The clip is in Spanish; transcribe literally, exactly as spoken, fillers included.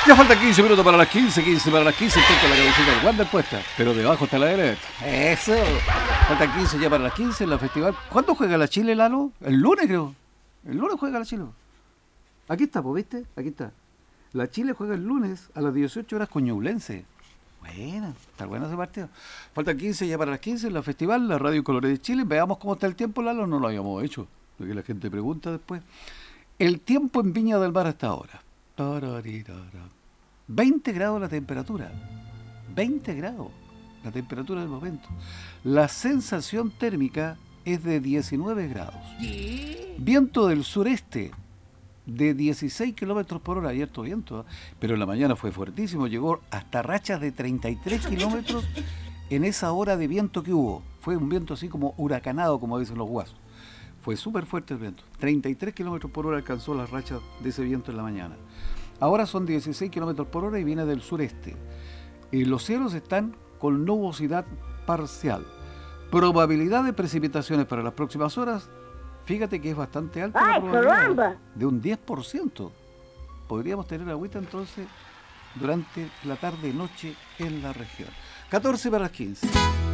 Ya faltan quince minutos para las quince, quince para las quince, estoy con la cabecita del Wander puesta, pero debajo está la derecha. Eso. Faltan quince ya para las quince en la festival. ¿Cuándo juega la Chile, Lalo? El lunes, creo. El lunes juega la Chile. Aquí está, pues, ¿viste? Aquí está. La Chile juega el lunes a las dieciocho horas con Ñublense. Bueno, está bueno ese partido. Faltan quince ya para las quince en la festival, la Radio Colores de Chile. Veamos cómo está el tiempo, Lalo. No lo habíamos hecho, lo que la gente pregunta después. El tiempo en Viña del Mar hasta ahora. veinte grados la temperatura. veinte grados la temperatura del momento. La sensación térmica es de diecinueve grados. Viento del sureste de dieciséis kilómetros por hora, abierto viento, ¿eh? Pero en la mañana fue fuertísimo, llegó hasta rachas de treinta y tres kilómetros en esa hora de viento que hubo. Fue un viento así como huracanado, como dicen los guasos. Fue súper fuerte el viento. treinta y tres kilómetros por hora alcanzó las rachas de ese viento en la mañana. Ahora son dieciséis kilómetros por hora y viene del sureste. Y los cielos están con nubosidad parcial. Probabilidad de precipitaciones para las próximas horas, fíjate que es bastante alta. ¡Ay, la probabilidad! De un diez por ciento. Podríamos tener agüita entonces durante la tarde y noche en la región. catorce para las quince.